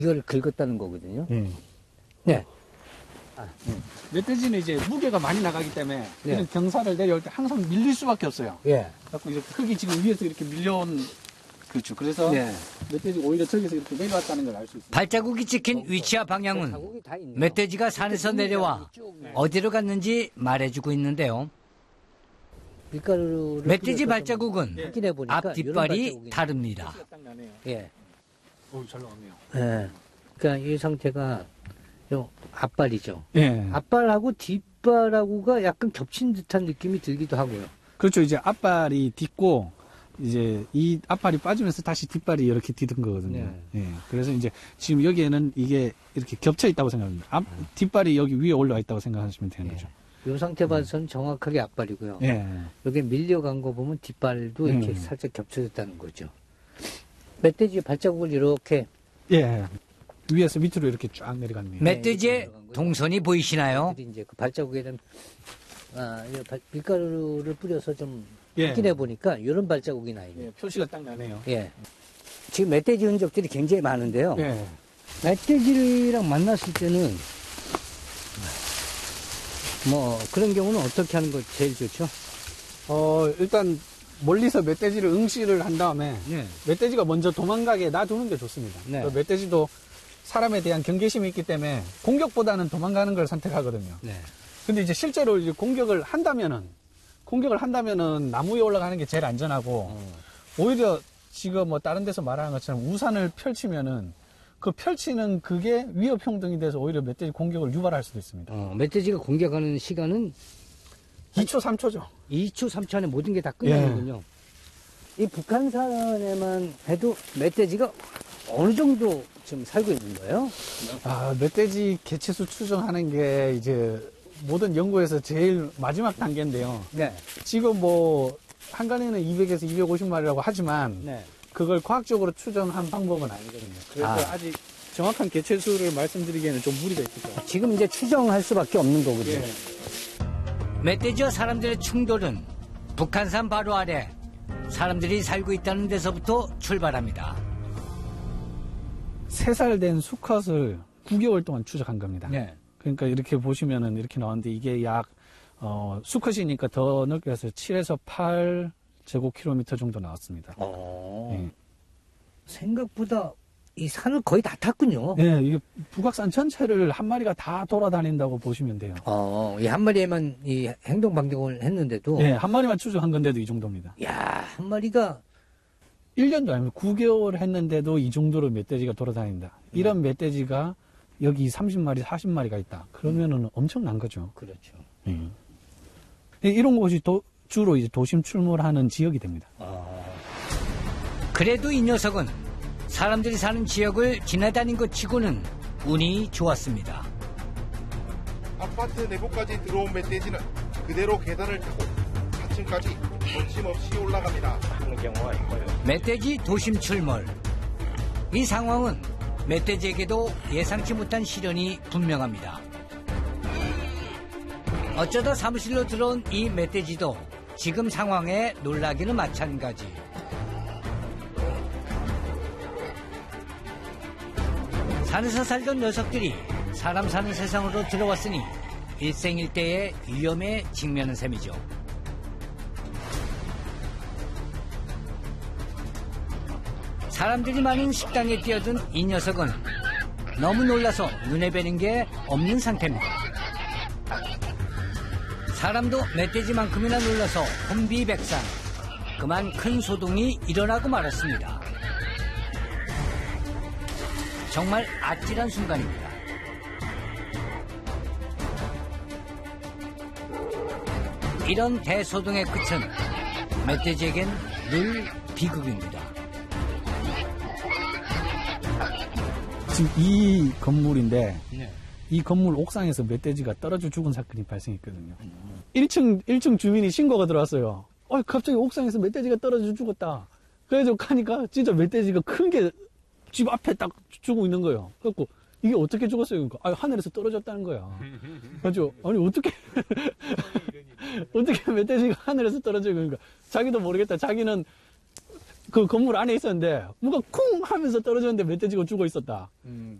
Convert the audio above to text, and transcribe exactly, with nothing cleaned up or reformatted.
이걸 긁었다는 거거든요. 음. 네. 아, 음. 멧돼지는 이제 무게가 많이 나가기 때문에 네. 이런 경사를 내려올 때 항상 밀릴 수밖에 없어요. 예. 그래서 이렇게 흙이 지금 위에서 이렇게 밀려온, 그렇죠. 그래서 네. 멧돼지 오히려 저기서 이렇게 내려왔다는 걸 알 수 있어요. 발자국이 찍힌 위치와 방향은 자국이 다 있네요. 멧돼지가 산에서 내려와 어디로 갔는지 말해주고 있는데요. 밀가루를 멧돼지 뿌려서 발자국은 좀 확인해 보니까 앞 이런 뒷발이 발자국이 다릅니다. 표시가 딱 나네요. 예. 오, 잘 나왔네요. 예. 그러니까 이 상태가 요 앞발이죠. 예. 앞발하고 뒷발하고가 약간 겹친 듯한 느낌이 들기도 하고요. 그렇죠. 이제 앞발이 딛고, 이제 이 앞발이 빠지면서 다시 뒷발이 이렇게 디든 거거든요. 네. 예. 그래서 이제 지금 여기에는 이게 이렇게 겹쳐 있다고 생각합니다. 앞, 뒷발이 여기 위에 올라와 있다고 생각하시면 되는 예. 거죠. 이 상태 봐서는 정확하게 앞발이고요. 예. 여기 밀려간 거 보면 뒷발도 이렇게 음. 살짝 겹쳐졌다는 거죠. 멧돼지 발자국을 이렇게 예. 위에서 밑으로 이렇게 쫙 내려갔네요. 멧돼지의 동선이 보이시나요? 들이 이제 그 발자국에 대한 아, 이 발- 밀가루를 뿌려서 좀 예. 확인해 보니까 이런 발자국이 나 있네요. 예, 표시가 딱 나네요. 예. 지금 멧돼지 흔적들이 굉장히 많은데요. 예. 멧돼지랑 만났을 때는 뭐 그런 경우는 어떻게 하는 거 제일 좋죠? 어, 일단 멀리서 멧돼지를 응시를 한 다음에 네. 멧돼지가 먼저 도망가게 놔두는 게 좋습니다. 네. 그 멧돼지도 사람에 대한 경계심이 있기 때문에 공격보다는 도망가는 걸 선택하거든요. 네. 근데 이제 실제로 이제 공격을 한다면은 공격을 한다면은 나무 위에 올라가는 게 제일 안전하고 어. 오히려 지금 뭐 다른 데서 말하는 것처럼 우산을 펼치면은 그 펼치는 그게 위협 형성이 돼서 오히려 멧돼지 공격을 유발할 수도 있습니다. 어, 멧돼지가 공격하는 시간은 이 초, 삼 초죠. 이 초, 삼 초 안에 모든 게 다 끝나는군요. 이 북한산에만 해도 멧돼지가 어느 정도 지금 살고 있는 거예요? 아, 멧돼지 개체수 추정하는 게 이제 모든 연구에서 제일 마지막 단계인데요. 네. 지금 뭐 한간에는 이백에서 이백오십 마리라고 하지만 네. 그걸 과학적으로 추정한 방법은 아니거든요. 그래서 아. 아. 직 정확한 개체수를 말씀드리기에는 좀 무리가 있을 거예요. 지금 이제 추정할 수밖에 없는 거거든요. 예. 멧돼지와 사람들의 충돌은 북한산 바로 아래 사람들이 살고 있다는 데서부터 출발합니다. 세 살 된 수컷을 구 개월 동안 추적한 겁니다. 네. 그러니까 이렇게 보시면은 이렇게 나왔는데 이게 약, 어, 수컷이니까 더 넓게 해서 칠에서 팔 제곱킬로미터 정도 나왔습니다. 어. 예. 생각보다 이 산을 거의 다 탔군요. 네, 이게 북악산 전체를 한 마리가 다 돌아다닌다고 보시면 돼요. 어, 이 한 마리에만 이 행동 반경을 했는데도, 네, 한 마리만 추적한 건데도 이 정도입니다. 야, 한 마리가 일 년도 아니고 구 개월 했는데도 이 정도로 멧돼지가 돌아다닌다. 이런 멧돼지가 여기 삼십 마리, 사십 마리가 있다. 그러면은 엄청난 거죠. 그렇죠. 예. 이런 곳이 도- 주로 이제 도심 출몰하는 지역이 됩니다. 그래도 이 녀석은 사람들이 사는 지역을 지나다닌 것 치고는 운이 좋았습니다. 아파트 내부까지 들어온 멧돼지는 그대로 계단을 타고 사 층까지 거침없이 올라갑니다. 멧돼지 도심 출몰. 이 상황은 멧돼지에게도 예상치 못한 시련이 분명합니다. 어쩌다 사무실로 들어온 이 멧돼지도 지금 상황에 놀라기는 마찬가지. 산에서 살던 녀석들이 사람 사는 세상으로 들어왔으니 일생일대의 위험에 직면한 셈이죠. 사람들이 많은 식당에 뛰어든 이 녀석은 너무 놀라서 눈에 뵈는 게 없는 상태입니다. 사람도 멧돼지만큼이나 놀라서 혼비백산. 그만 큰 소동이 일어나고 말았습니다. 정말 아찔한 순간입니다. 이런 대소동의 끝은 멧돼지에겐 늘 비극입니다. 지금 이 건물인데 네. 이 건물 옥상에서 멧돼지가 떨어져 죽은 사건이 발생했거든요. 일 층, 일 층 주민이 신고가 들어왔어요. 어, 갑자기 옥상에서 멧돼지가 떨어져 죽었다. 그래서 가니까 진짜 멧돼지가 큰 게 집 앞에 딱 죽고 있는 거예요. 그래갖고 이게 어떻게 죽었어요? 그러니까 아, 하늘에서 떨어졌다는 거야. 그래서 아니 어떻게 어떻게 멧돼지가 하늘에서 떨어져요? 그러니까 자기도 모르겠다. 자기는 그 건물 안에 있었는데, 뭔가 쿵 하면서 떨어졌는데 멧돼지가 죽어 있었다. 음.